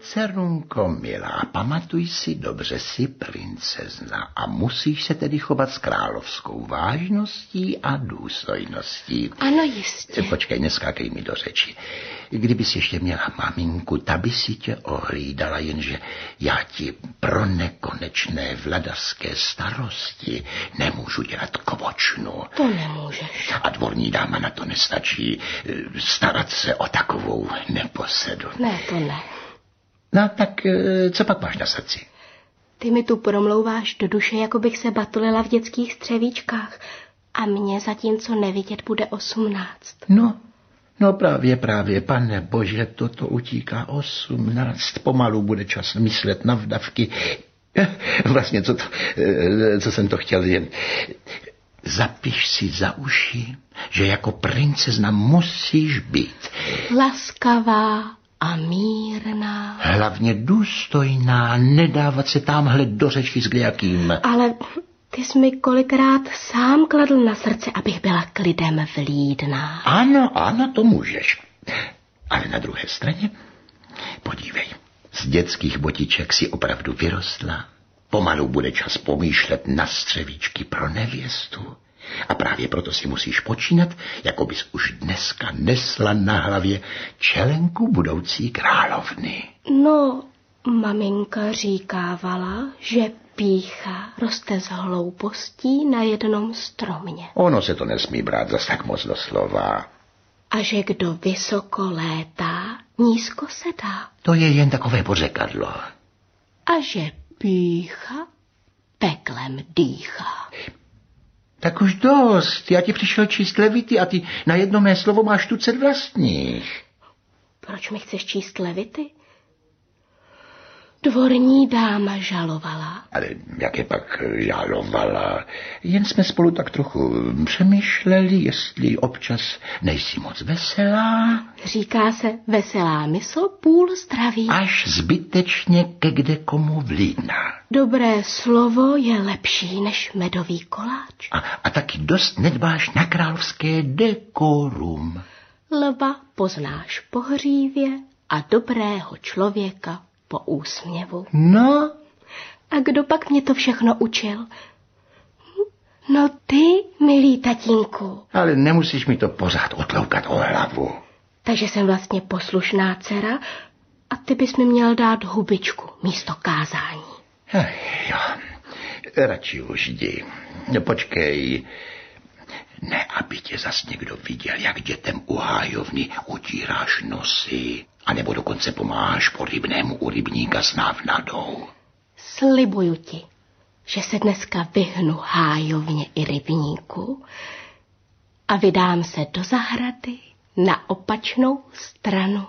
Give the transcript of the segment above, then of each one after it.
Dcerunko milá, pamatuj si, dobře, si princezna a musíš se tedy chovat s královskou vážností a důstojností. Ano, jistě. Počkej, neskákej mi do řeči. Kdybys ještě měla maminku, ta by si tě ohlídala, jenže já ti pro nekonečné vladařské starosti nemůžu dělat kovočnu. To nemůžeš. A dvorní dáma na to nestačí starat se o takovou neposedu. Ne, to ne. No tak co pak máš na srdci? Ty mi tu promlouváš do duše, jako bych se batulila v dětských střevíčkách. A mně zatímco nevidět bude 18. No právě, pane bože, toto utíká 18. Pomalu bude čas myslet na vdavky. Vlastně, co jsem to chtěl jen... Zapiš si za uši, že jako princezna musíš být laskavá a mírná. Hlavně důstojná, nedávat se támhle do řeči s kdejakým. Ale ty jsi mi kolikrát sám kladl na srdce, abych byla k lidem vlídná. Ano, to můžeš. Ale na druhé straně, podívej, z dětských botiček si opravdu vyrostla. Pomalu bude čas pomýšlet na střevíčky pro nevěstu. A právě proto si musíš počínat, jako bys už dneska nesla na hlavě čelenku budoucí královny. No, maminka říkávala, že pýcha roste z hloupostí na jednom stromě. Ono se to nesmí brát zas tak moc do slova. A že kdo vysoko létá, nízko se dá. To je jen takové pořekadlo. A že pýcha peklem dýchá. Tak už dost, já ti přišel číst levity a ty na jedno mé slovo máš tucet vlastních. Proč mi chceš číst levity? Dvorní dáma žalovala. Ale jak je pak žalovala? Jen jsme spolu tak trochu přemýšleli, jestli občas nejsi moc veselá. Říká se veselá mysl, půl zdraví. Až zbytečně ke kde komu vlídná. Dobré slovo je lepší než medový koláč. A taky dost nedbáš na královské dekorum. Lva poznáš po hřívě a dobrého člověka po úsměvu. No? A kdo pak mě to všechno učil? No ty, milý tatínku. Ale nemusíš mi to pořád otloukat o hlavu. Takže jsem vlastně poslušná dcera a ty bys mi měl dát hubičku místo kázání. Jo, radši už jdi. Počkej, ne, aby tě zas někdo viděl, jak dětem u hájovny utíráš nosy, anebo dokonce pomáháš po rybnému u rybníka s návnadou. Slibuju ti, že se dneska vyhnu hájovně i rybníku a vydám se do zahrady na opačnou stranu.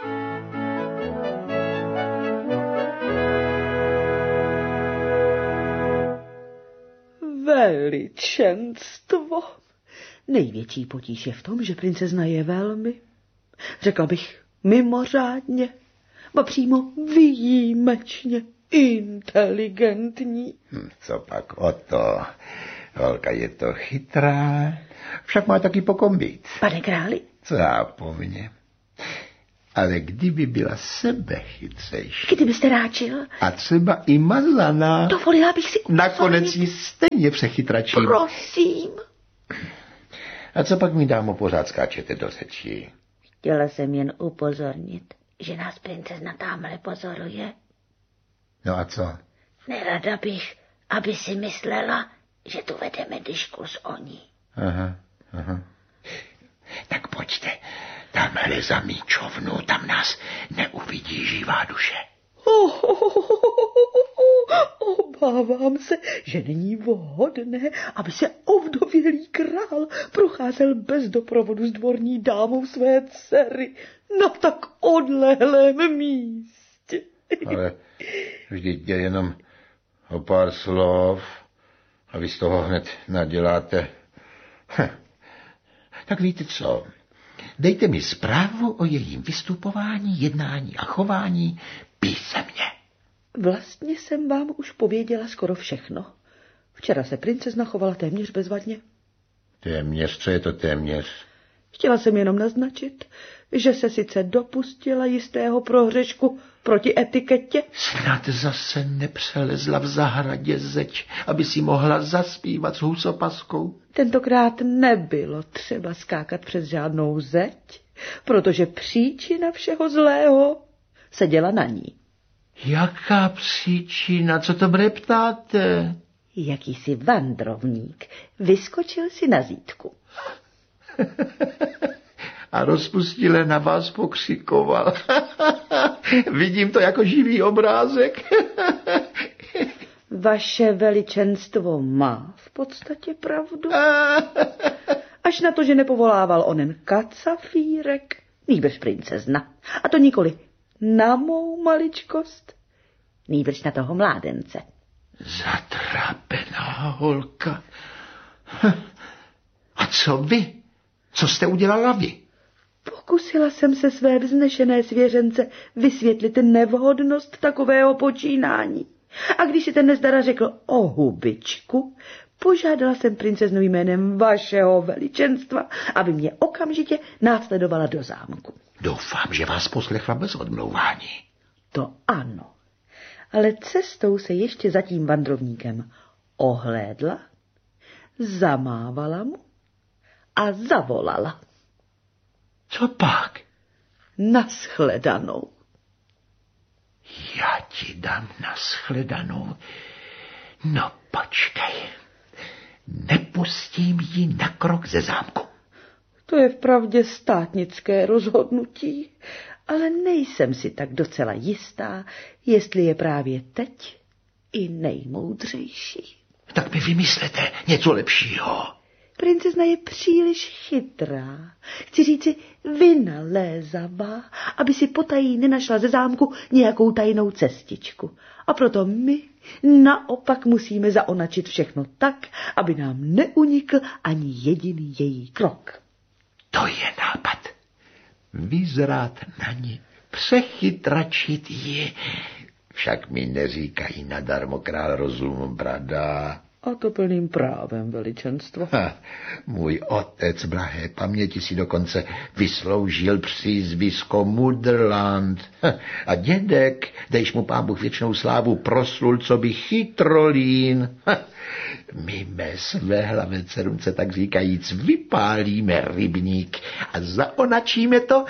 Veličenstvo. Největší potíž je v tom, že princezna je velmi, řekla bych, mimořádně, ba přímo výjimečně inteligentní. Co pak o to? Holka je to chytrá, však má taky po kom být. Pane králi? Co já po mně? Ale kdyby byla sebechytřejší. Kdybyste ráčil? A třeba i mazaná. Dovolila bych si upozornit. Nakonec ji stejně přechytračím. Prosím. A co pak mi, dámo, pořád skáčete do řečí? Chtěla jsem jen upozornit, že nás princezna támhle pozoruje. No a co? Nerada bych, aby si myslela, že tu vedeme diskus o ní. Aha. Tak pojďte, tamhle za míčovnu, tam nás neuvidí živá duše. Obávám se, že není vhodné, aby se ovdovělý král procházel bez doprovodu s dvorní dámou své dcery na tak odlehlém místě. Ale vždyť je jenom o pár slov a vy z toho hned naděláte. Tak víte co? Dejte mi zprávu o jejím vystupování, jednání a chování písemně. Vlastně jsem vám už pověděla skoro všechno. Včera se princezna chovala téměř bezvadně. Téměř, co je to téměř? Chtěla jsem jenom naznačit, že se sice dopustila jistého prohřešku proti etiketě. Snad zase nepřelezla v zahradě zeď, aby si mohla zaspívat s husopaskou. Tentokrát nebylo třeba skákat přes žádnou zeď, protože příčina všeho zlého seděla na ní. Jaká příčina? Co to breptáte? Jakýsi vandrovník vyskočil si na zítku. A rozpustile na vás pokřikoval. Vidím to jako živý obrázek. Vaše veličenstvo má v podstatě pravdu. Až na to, že nepovolával onen kacafírek, nýbrž princezna. A to nikoli na mou maličkost, nýbrž na toho mládence. Zatrápená holka. A co vy? Co jste udělala vy? Pokusila jsem se své vznešené svěřence vysvětlit nevhodnost takového počínání. A když si ten nezdara řekl o hubičku, požádala jsem princeznu jménem vašeho veličenstva, aby mě okamžitě následovala do zámku. Doufám, že vás poslechla bez odmlouvání. To ano, ale cestou se ještě za tím vandrovníkem ohlédla, zamávala mu a zavolala. Co pak? Naschledanou. Já ti dám naschledanou. No počkej, nepustím ji na krok ze zámku. To je vpravdě státnické rozhodnutí, ale nejsem si tak docela jistá, jestli je právě teď i nejmoudřejší. Tak mi vymyslete něco lepšího. Princezna je příliš chytrá, chci říci vynalézavá, aby si potají nenašla ze zámku nějakou tajnou cestičku. A proto my naopak musíme zaonačit všechno tak, aby nám neunikl ani jediný její krok. To je nápad. Vyzrát na ní, přechytračit ji. Však mi neříkají nadarmo král rozum, brada. A to plným právem, veličenstvo. Můj otec blahé paměti si dokonce vysloužil přízvisko Mudrland. A dědek, dejš mu pán Bůh věčnou slávu, proslul coby chytrolín. My mé své hlavě cerumce, tak říkajíc, vypálíme rybník a zaonačíme to.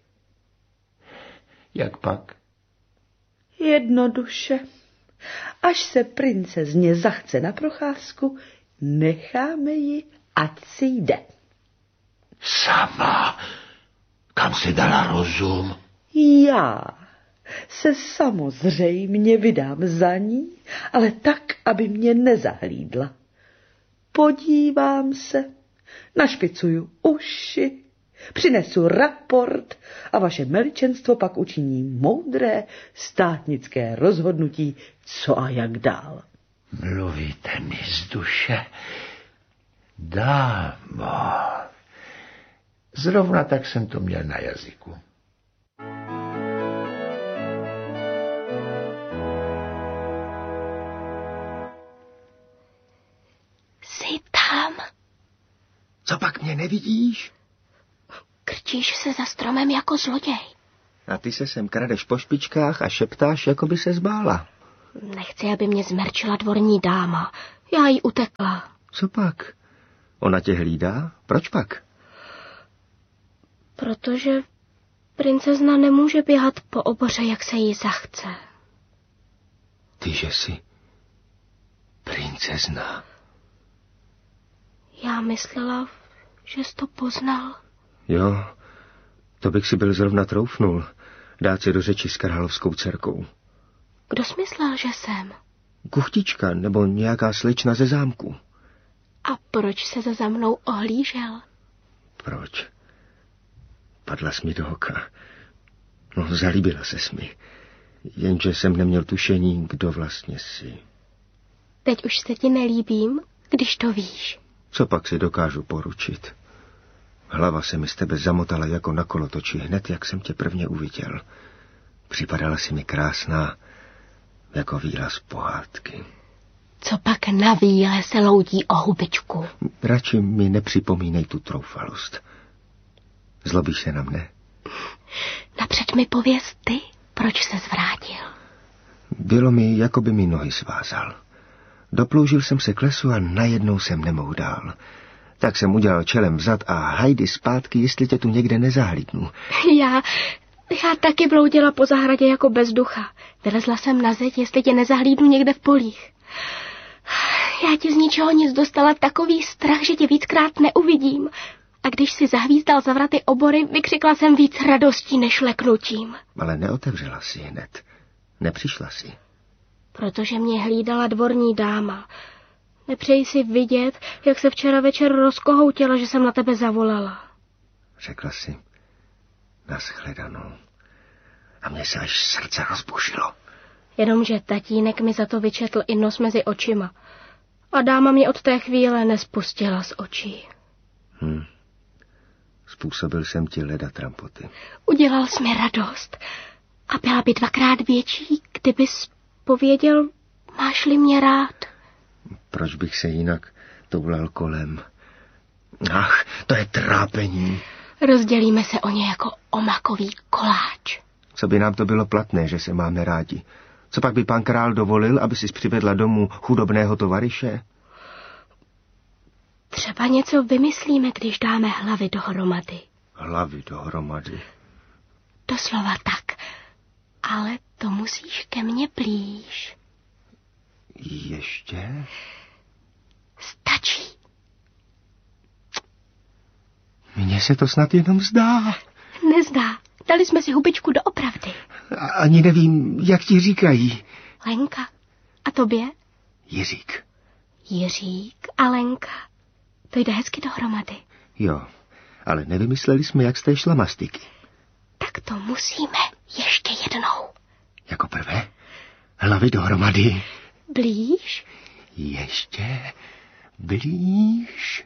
Jak pak? Jednoduše. Až se princezně zachce na procházku, necháme ji, ať si jde. Sama? Kam se dala rozum? Já se samozřejmě vydám za ní, ale tak, aby mě nezahlídla. Podívám se, našpicuju uši, přinesu raport a vaše veličenstvo pak učiní moudré státnické rozhodnutí, co a jak dál. Mluvíte mi z duše, dámo. Zrovna tak jsem to měl na jazyku. Jsi tam? Co pak mě nevidíš? Krčíš se za stromem jako zloděj. A ty se sem kradeš po špičkách a šeptáš, jako by se zbála. Nechci, aby mě zmerčila dvorní dáma. Já jí utekla. Co pak? Ona tě hlídá? Proč pak? Protože princezna nemůže běhat po oboře, jak se jí zachce. Ty, že jsi princezna. Já myslela, že jsi to poznal. Jo, to bych si byl zrovna troufnul, dát si do řeči s královskou dcerkou. Kdo jsi myslel, že jsem? Kuchtička nebo nějaká slečna ze zámku. A proč se za mnou ohlížel? Proč? Padla jsi mi do oka. No, zalíbila ses mi. Jenže jsem neměl tušení, kdo vlastně jsi. Teď už se ti nelíbím, když to víš. Co pak si dokážu poručit? Hlava se mi z tebe zamotala jako na kolotoči hned, jak jsem tě prvně uviděl. Připadala si mi krásná, jako víla z pohádky. Co pak na víle se loudí o hubičku? Radši mi nepřipomínej tu troufalost. Zlobíš se na mne? Napřed mi pověz ty, proč se zvrátil. Bylo mi, jako by mi nohy svázal. Doploužil jsem se k lesu a najednou jsem nemohl dál. Tak jsem udělal čelem vzad a hajdy zpátky, jestli tě tu někde nezahlídnu. Já taky bloudila po zahradě jako bezducha. Vylezla jsem na zeď, jestli tě nezahlídnu někde v polích. Já ti z ničeho nic dostala takový strach, že tě víckrát neuvidím. A když si zahvízdal za vraty obory, vykřikla jsem víc radostí než leknutím. Ale neotevřela si hned. Nepřišla si. Protože mě hlídala dvorní dáma. Nepřeji si vidět, jak se včera večer rozkohoutila, že jsem na tebe zavolala. Řekla si nashledanou. A mně se až srdce rozbušilo. Jenomže tatínek mi za to vyčetl i nos mezi očima. A dáma mě od té chvíle nespustila z očí. Způsobil jsem ti leda trampoty. Udělal jsi mi radost. A byla by 2krát větší, kdybys pověděl, máš-li mě rád. Proč bych se jinak toulal kolem? Ach, to je trápení. Rozdělíme se o ně jako o makový koláč. Co by nám to bylo platné, že se máme rádi? Co pak by pan král dovolil, aby si přivedla domů chudobného tovaryše? Třeba něco vymyslíme, když dáme hlavy dohromady. Hlavy dohromady? Doslova tak. Ale to musíš ke mně blíž. Ještě? Stačí. Mně se to snad jenom zdá. Nezdá. Dali jsme si hubičku doopravdy. Ani nevím, jak ti říkají. Lenka. A tobě? Jiřík. Jiřík a Lenka. To jde hezky dohromady. Jo, ale nevymysleli jsme, jak z té šlamastiky. Tak to musíme ještě jednou. Jako prvé? Hlavy dohromady. Blíž? Ještě blíž.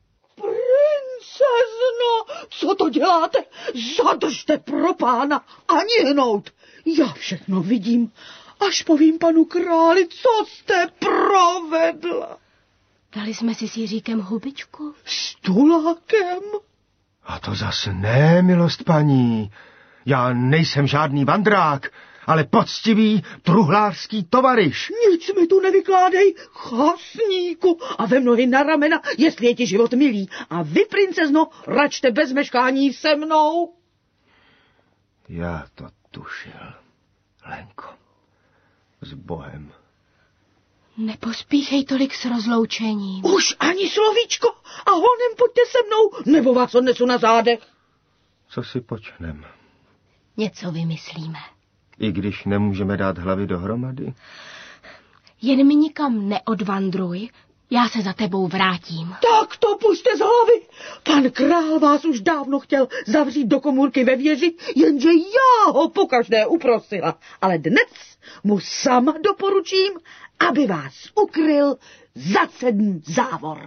Princezno, co to děláte? Zadržte pro pána, ani hnout. Já všechno vidím, až povím panu králi, co jste provedla. Dali jsme si s Jiříkem hubičku. S tulákem? A to zase ne, milost paní. Já nejsem žádný vandrák, ale poctivý truhlářský tovaryš. Nic mi tu nevykládej, chasníku, a vem nohy na ramena, jestli je ti život milý. A vy, princezno, račte bez meškání se mnou. Já to tušil, Lenko. S Bohem. Nepospíchej tolik s rozloučením. Už ani slovíčko a honem pojďte se mnou, nebo vás odnesu na zádech. Co si počnem? Něco vymyslíme. I když nemůžeme dát hlavy dohromady? Jen mi nikam neodvandruj, já se za tebou vrátím. Tak to puste z hlavy. Pan král vás už dávno chtěl zavřít do komůrky ve věži, jenže já ho pokaždé uprosila. Ale dnes mu sama doporučím, aby vás ukryl za 7 závor.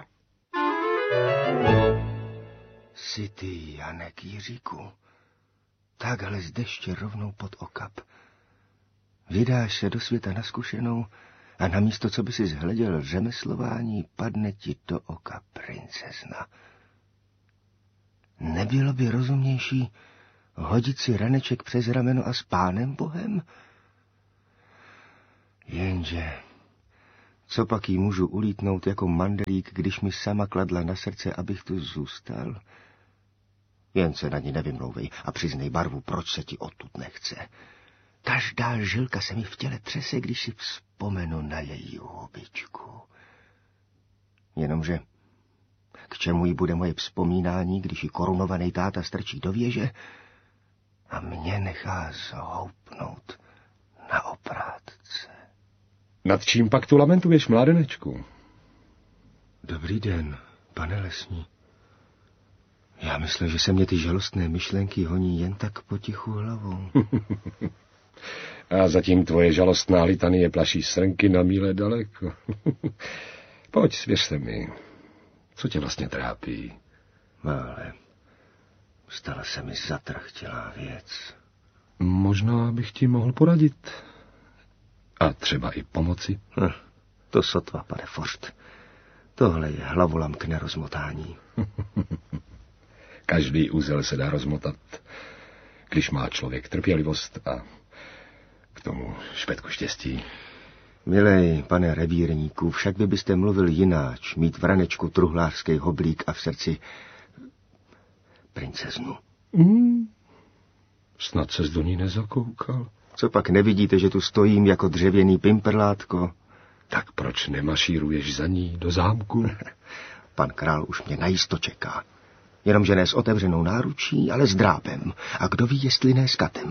Jsi ty, Janek Jiříku. Takhle z deště rovnou pod okap. Vydáš se do světa na zkušenou a namísto, co by si zhleděl řemeslování, padne ti do oka princezna. Nebylo by rozumnější hodit si raneček přes rameno a s pánem Bohem? Jenže, co pak jí můžu ulítnout jako mandelík, když mi sama kladla na srdce, abych tu zůstal? Jen se na ní nevymlouvej a přiznej barvu, proč se ti odtud nechce. Každá žilka se mi v těle třese, když si vzpomenu na její hubičku. Jenomže k čemu jí bude moje vzpomínání, když ji korunovaný táta strčí do věže a mě nechá zhoupnout na oprátce. Nad čím pak tu lamentuješ, mládenečku? Dobrý den, pane lesní. Já myslím, že se mě ty žalostné myšlenky honí jen tak potichu hlavou. A zatím tvoje žalostná litanie plaší srnky na míle daleko. Pojď, svěř se mi. Co tě vlastně trápí? Ale stala se mi zatrachtilá věc. Možná bych ti mohl poradit. A třeba i pomoci. To sotva, pane Forst. Tohle je hlavolam k nerozmotání. Každý úzel se dá rozmotat. když má člověk trpělivost a k tomu špetku štěstí. Milej, pane revírníku, však vy byste mluvil jináč, mít v ranečku truhlářský hoblík a v srdci princeznu. Snad ses do ní nezakoukal. Co pak nevidíte, že tu stojím jako dřevěný pimperlátko? Tak proč nemašíruješ za ní do zámku? Pan král už mě najisto čeká. Jenomže ne s otevřenou náručí, ale s drápem. A kdo ví, jestli ne s katem.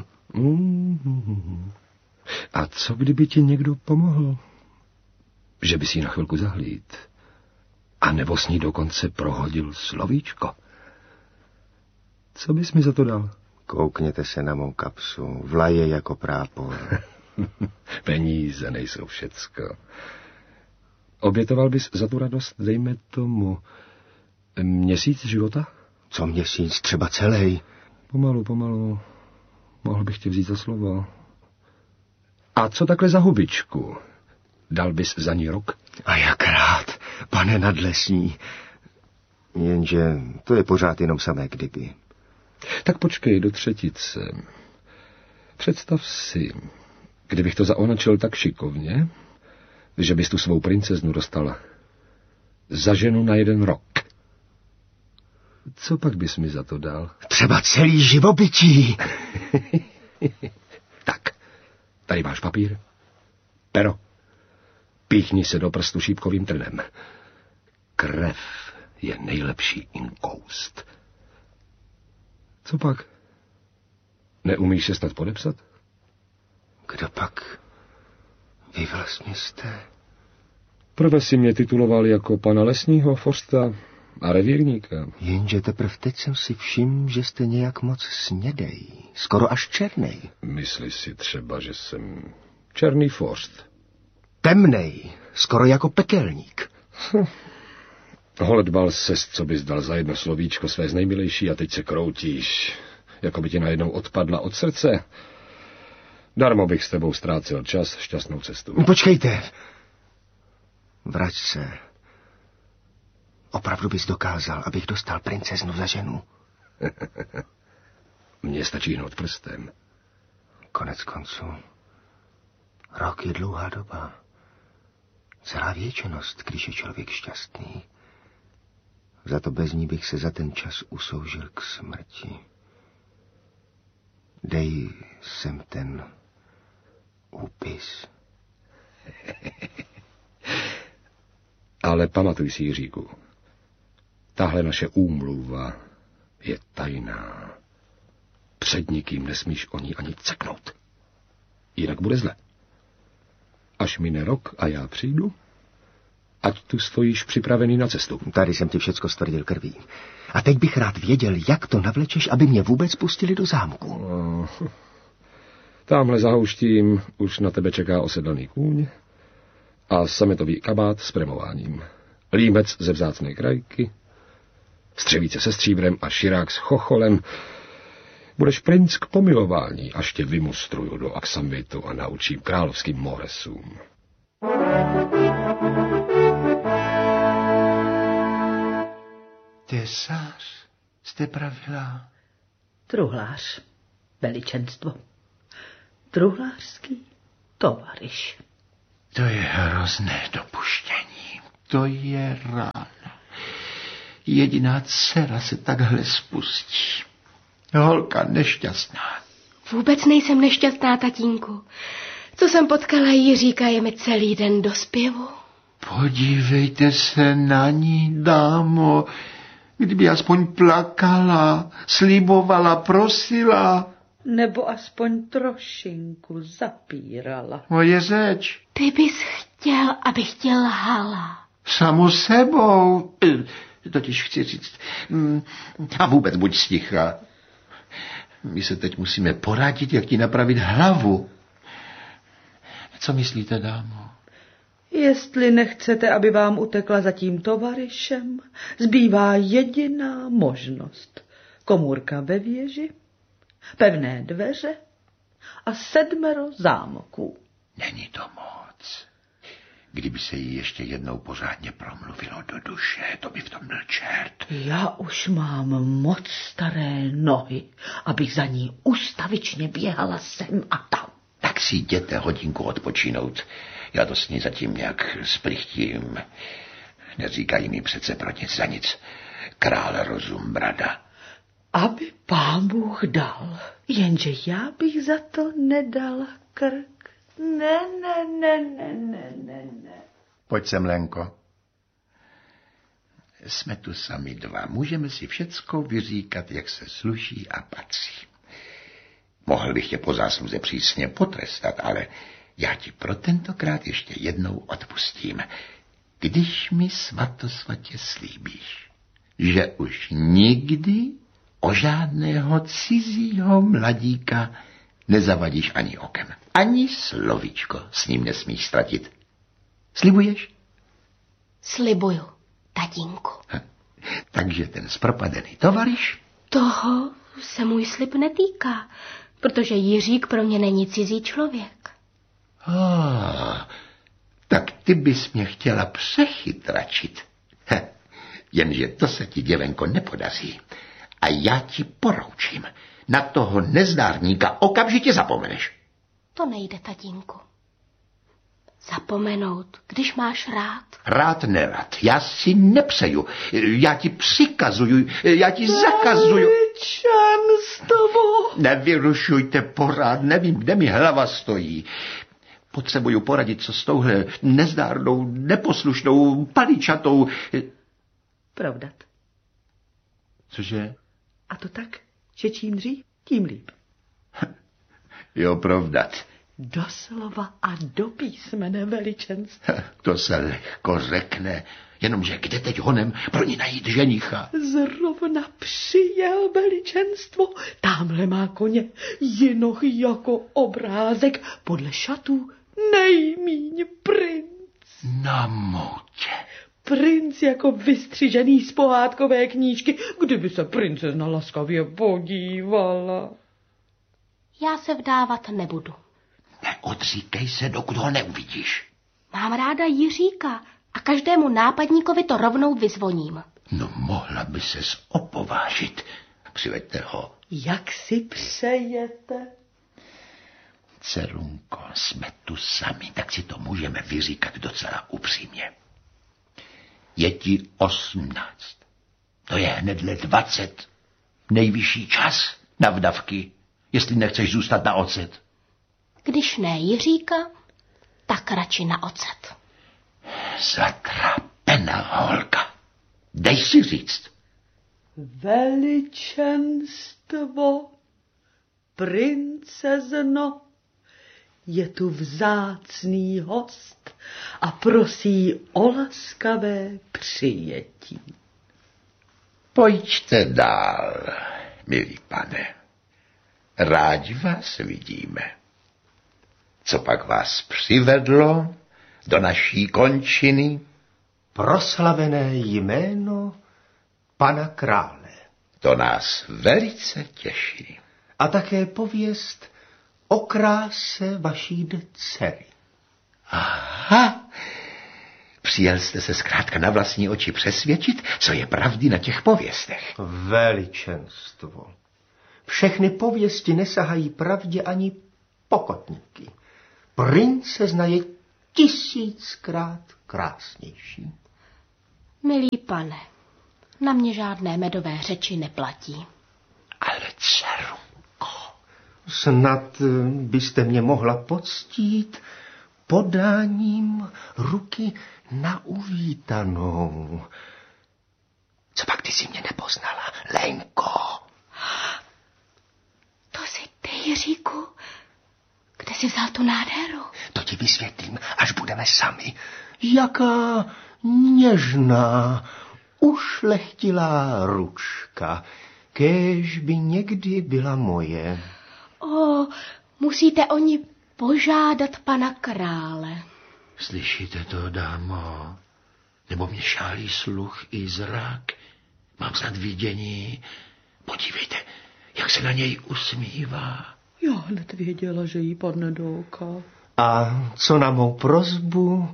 A co kdyby ti někdo pomohl? Že by si na chvilku zahlíd. A nebo s ní dokonce prohodil slovíčko. Co bys mi za to dal? Koukněte se na mou kapsu. Vlaje jako prápor. Peníze nejsou všecko. Obětoval bys za tu radost, dejme tomu, měsíc života? Co měsíc? Třeba celý. Pomalu. Mohl bych tě vzít za slovo. A co takhle za hubičku? Dal bys za ní rok? A jak rád, pane nadlesní. Jenže to je pořád jenom samé kdyby. Tak počkej do třetice. Představ si, kdybych to zaonačil tak šikovně, že bys tu svou princeznu dostala za ženu na 1 rok. Co pak bys mi za to dal? Třeba celý živobytí. Tak, tady máš papír, pero. Píchni se do prstu šípkovým trnem. Krev je nejlepší inkoust. Co pak? Neumíš se snad podepsat? Kdo pak vy vlastně jste? Prve si mě tituloval jako pana lesního, forsta a revírníka. Jenže teprv teď jsem si všiml, že jste nějak moc snědej, skoro až černej. Myslíš si třeba, že jsem černý forst? Temnej, skoro jako pekelník. Holedbal ses, co bys dal za jedno slovíčko své nejmilejší a teď se kroutíš, jako by ti najednou odpadla od srdce. Darmo bych s tebou ztrácel čas, šťastnou cestu. Počkejte. Vrať se. Opravdu bys dokázal, abych dostal princeznu za ženu? Mně stačí hnout prstem. Konec konců. Rok je dlouhá doba. Celá věčnost, když je člověk šťastný. Za to bez ní bych se za ten čas usoužil k smrti. Dej sem ten úpis. Ale pamatuj si, Jiříku, tahle naše úmluva je tajná. Před nikým nesmíš o ní ani ceknout. Jinak bude zle. Až mine rok a já přijdu, ať tu stojíš připravený na cestu. Tady jsem ti všecko stvrdil krví. A teď bych rád věděl, jak to navlečeš, aby mě vůbec pustili do zámku. Támhle za houštím už na tebe čeká osedlaný kůň a sametový kabát s premováním. Límec ze vzácné krajky, střevíce se stříbrem a širák s chocholem. Budeš princ k pomilování, až tě vymustruju do Aksamvitu a naučím královským moresům. Tesař, jste pravila? Truhlář, veličenstvo. Truhlářský tovaryš. To je hrozné dopuštění. To je rána. Jediná dcera se takhle spustí. Holka nešťastná. Vůbec nejsem nešťastná, tatínku. Co jsem potkala Jiříka, je mi celý den do zpěvu. Podívejte se na ní, dámo. Kdyby aspoň plakala, slibovala, prosila. Nebo aspoň trošinku zapírala. Moje řeč. Ty bys chtěl, abych tě lhala. Samu sebou. Totiž chci říct. A vůbec buď sticha. My se teď musíme poradit, jak ti napravit hlavu. Co myslíte, dámo? Jestli nechcete, aby vám utekla za tím tovaryšem, zbývá jediná možnost. Komůrka ve věži, pevné dveře a 7 zámků. Není to moc. Kdyby se jí ještě jednou pořádně promluvilo do duše, to by v tom byl čert. Já už mám moc staré nohy, abych za ní ustavičně běhala sem a tam. Tak si jděte hodinku odpočinout. Já to s ní zatím nějak splichtím. Neříkají mi přece pro nic za nic. Král rozum, brada. Aby pán Bůh dal, jenže já bych za to nedala krk. Ne. Pojď sem, Lenko. Jsme tu sami dva. Můžeme si všecko vyříkat, jak se sluší a patří. Mohl bych tě po zásluze přísně potrestat, ale já ti pro tentokrát ještě jednou odpustím. Když mi svatosvatě slíbíš, že už nikdy o žádného cizího mladíka nezavadíš ani okem. Ani slovíčko s ním nesmíš ztratit. Slibuješ? Slibuju, tatínku. Takže ten zpropadený tovaryš? Toho se můj slib netýká, protože Jiřík pro mě není cizí člověk. Tak ty bys mě chtěla přechytračit. Jenže to se ti, děvenko, nepodaří. A já ti poroučím. Na toho nezdárníka okamžitě zapomeneš. To nejde, tatínku. Zapomenout, když máš rád. Rád nerad. Já si nepřeju. Já ti přikazuju, já ti zakazuju. Veličenstvo! Nevyrušujte pořád, nevím, kde mi hlava stojí. Potřebuju poradit, co s touhle nezdárnou, neposlušnou, paličatou. Provdat. Cože? A to tak, že čím dřív, tím líp. Jo, provdat. Doslova a do písmene, veličenstvo. To se lehko řekne, jenomže kde teď honem pro ní najít ženicha? Zrovna přijel, veličenstvo. Támhle má koně, jinoch jako obrázek, podle šatů nejmíň princ. Na moutě. Princ jako vystřižený z pohádkové knížky, kdyby se princezna laskavě podívala. Já se vdávat nebudu. Neodříkej se, dokud ho neuvidíš. Mám ráda Jiříka a každému nápadníkovi to rovnou vyzvoním. No, mohla by ses opovážit. Přiveďte ho. Jak si přejete? Dcerunko, jsme tu sami, tak si to můžeme vyříkat docela upřímně. Je ti 18. To je hnedle 20. Nejvyšší čas na vdavky, jestli nechceš zůstat na ocet. Když ne Jiříka, tak radši na ocet. Zatrapená holka. Dej si říct. Veličenstvo, princezno, je tu vzácný host a prosí o laskavé přijetí. Pojďte dál, milý pane. Rádi vás vidíme. Co pak vás přivedlo do naší končiny? Proslavené jméno pana krále. To nás velice těší. A také pověst o kráse vaší dcery. Aha, přijel jste se zkrátka na vlastní oči přesvědčit, co je pravdy na těch pověstech. Veličenstvo. Všechny pověsti nesahají pravdě ani pokotníky. Princezna je 1000krát krásnější. Milý pane, na mě žádné medové řeči neplatí. Ale dcerunko. Snad byste mě mohla poctít podáním ruky na uvítanou. Co pak ty si mě nepoznala, Lenko? To jsi ty, Jiříku? Kde jsi vzal tu nádheru? To ti vysvětlím, až budeme sami. Jaká něžná, ušlechtilá ručka, kéž by někdy byla moje. Musíte o ní požádat pana krále. Slyšíte to, dámo? Nebo mě šálí sluch i zrak? Mám snad vidění? Podívejte, jak se na něj usmívá. Já hned věděla, že jí padne do oka. A co na mou prosbu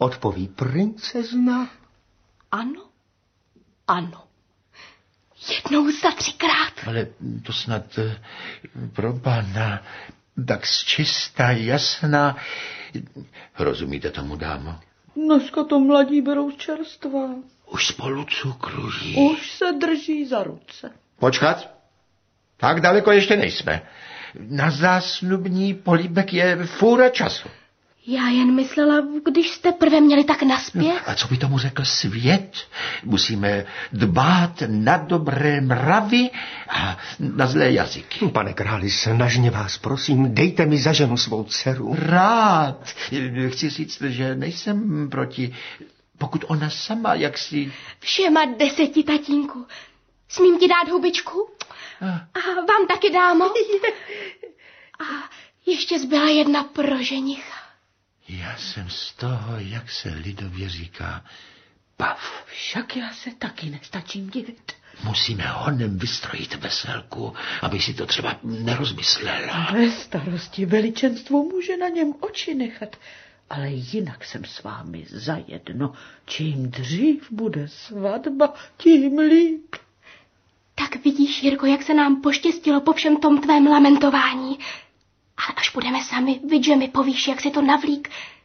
odpoví princezna. Ano, ano. Jednou za 3krát. Ale to snad pro pana tak čistá, jasná. Rozumíte tomu, dámo? Dneska to mladí berou z čerstva. Už spolu cukrují. Už se drží za ruce. Počkat. Tak daleko ještě nejsme. Na zásnubní políbek je fůra času. Já jen myslela, když jste prvé měli tak naspěch. A co by tomu řekl svět? Musíme dbát na dobré mravy a na zlé jazyky. Pane králi, snažně vás prosím, dejte mi za ženu svou dceru. Rád. Chci říct, že nejsem proti, pokud ona sama jaksi... Všema 10, tatínku. Smím ti dát hubičku? A vám taky, dámo? A ještě zbyla jedna pro ženicha. Já jsem z toho, jak se lidově říká, pav. Však já se taky nestačím divit. Musíme honem vystrojit veselku, aby si to třeba nerozmyslela. Bez starosti, veličenstvo může na něm oči nechat. Ale jinak jsem s vámi zajedno. Čím dřív bude svatba, tím líp. Tak vidíš, Jirko, jak se nám poštěstilo po všem tom tvém lamentování. Ale až budeme sami, vidže mi povíš, jak si to navlík,